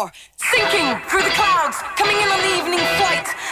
more. Sinking through the clouds, coming in on the evening flight.